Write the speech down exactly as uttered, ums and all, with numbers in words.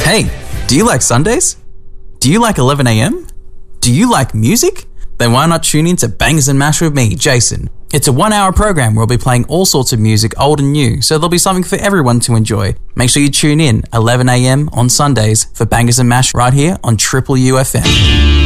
Hey, do you like Sundays? Do you like eleven a.m? Do you like music? Then why not tune in to Bangers and Mash with me, Jason? It's a one-hour program where we'll be playing all sorts of music, old and new, so there'll be something for everyone to enjoy. Make sure you tune in eleven a.m. on Sundays for Bangers and Mash right here on Triple U F M.